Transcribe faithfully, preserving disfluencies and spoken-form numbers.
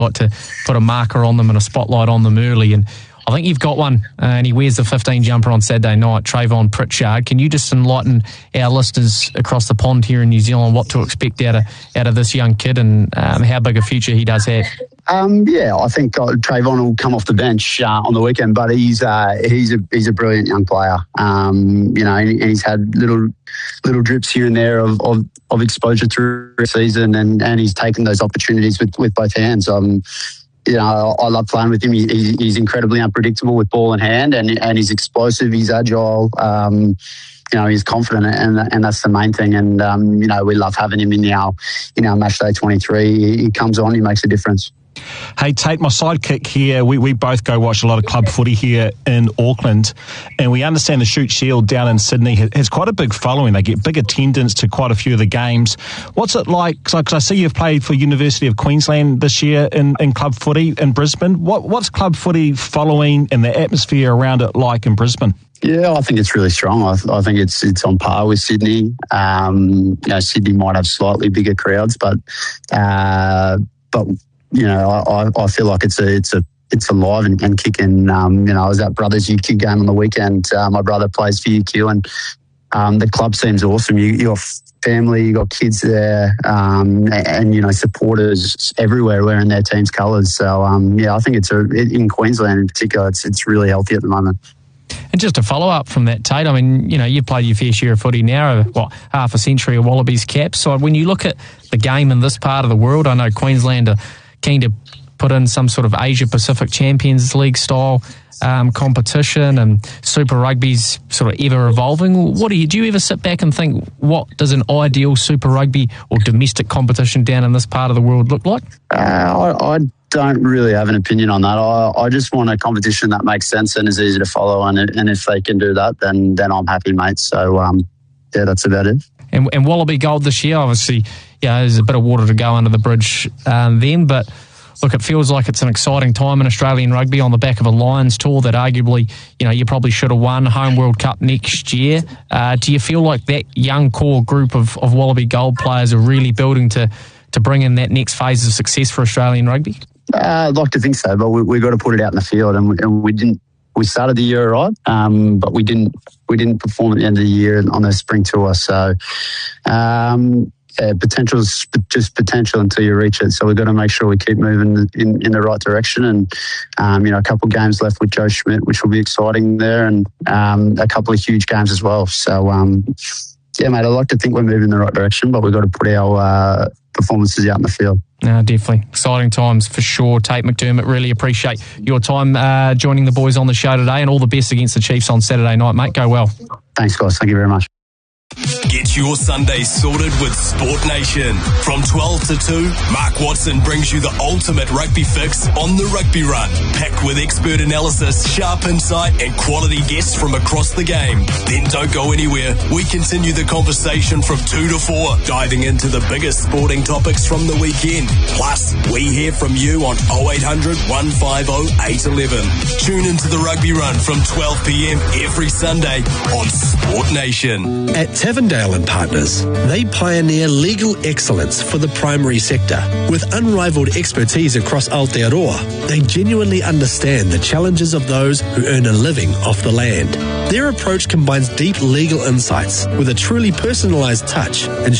like to put a marker on them and a spotlight on them early, and I think you've got one, uh, and he wears the fifteen jumper on Saturday night, Trayvon Pritchard. Can you just enlighten our listeners across the pond here in New Zealand what to expect out of out of this young kid, and um, how big a future he does have? Um, yeah, I think uh, Trayvon will come off the bench uh, on the weekend, but he's uh, he's a he's a brilliant young player. Um, you know, and, and he's had little little drips here and there of of, of exposure through the season, and, and he's taken those opportunities with, with both hands. Um, You know, I love playing with him. He, he's incredibly unpredictable with ball in hand, and and he's explosive. He's agile. Um, you know, he's confident, and and that's the main thing. And um, you know, we love having him in our in our match day twenty-three. He comes on, he makes a difference. Hey, Tate, my sidekick here, we, we both go watch a lot of club footy here in Auckland, and we understand the Shute Shield down in Sydney has quite a big following. They get big attendance to quite a few of the games. What's it like? Because I see you've played for University of Queensland this year in, in club footy in Brisbane. What, what's club footy following and the atmosphere around it like in Brisbane? Yeah, I think it's really strong. I, I think it's it's on par with Sydney. Um, you know, Sydney might have slightly bigger crowds, but uh, but. You know, I, I feel like it's a it's a it's alive and, and kicking. Um, you know, I was at Brothers U Q game on the weekend. Uh, my brother plays for U Q, and um, the club seems awesome. You you got family, you got kids there, um, and, and you know supporters everywhere wearing their team's colours. So um, yeah, I think it's a in Queensland in particular, it's it's really healthy at the moment. And just to follow up from that, Tate, I mean, you know, you've played your fair share of footy now, what, half a century of Wallabies caps. So when you look at the game in this part of the world, I know Queensland are keen to put in some sort of Asia Pacific Champions League style um, competition, and Super Rugby's sort of ever evolving. What do you do? You ever sit back and think, what does an ideal Super Rugby or domestic competition down in this part of the world look like? Uh, I, I don't really have an opinion on that. I, I just want a competition that makes sense and is easy to follow, and and if they can do that, then then I'm happy, mate. So um, yeah, that's about it. And, and Wallaby Gold this year, obviously, yeah, there's a bit of water to go under the bridge um, then, but look, it feels like it's an exciting time in Australian rugby on the back of a Lions tour that arguably, you know, you probably should have won Home World Cup next year. Uh, do you feel like that young core group of, of Wallaby Gold players are really building to, to bring in that next phase of success for Australian rugby? Uh, I'd like to think so, but we, we've got to put it out in the field, and we, and we didn't. We started the year right, um, but we didn't. We didn't perform at the end of the year on the spring tour. So, um, yeah, potential is just potential until you reach it. So we've got to make sure we keep moving in, in the right direction. And um, you know, a couple of games left with Joe Schmidt, which will be exciting there, and um, a couple of huge games as well. So, um, yeah, mate, I like to think we're moving in the right direction, but we've got to put our uh, performances out in the field. No, definitely. Exciting times for sure. Tate McDermott, really appreciate your time uh, joining the boys on the show today, and all the best against the Chiefs on Saturday night, mate. Go well. Thanks, guys. Thank you very much. Get your Sunday sorted with Sport Nation. From twelve to two, Mark Watson brings you the ultimate rugby fix on the Rugby Run. Packed with expert analysis, sharp insight and quality guests from across the game. Then don't go anywhere. We continue the conversation from two to four, diving into the biggest sporting topics from the weekend. Plus, we hear from you on oh eight hundred, one five oh, eight one one. Tune into the Rugby Run from twelve p.m. every Sunday on Sport Nation. At Tavendale and Partners, they pioneer legal excellence for the primary sector. With unrivaled expertise across Aotearoa, they genuinely understand the challenges of those who earn a living off the land. Their approach combines deep legal insights with a truly personalised touch,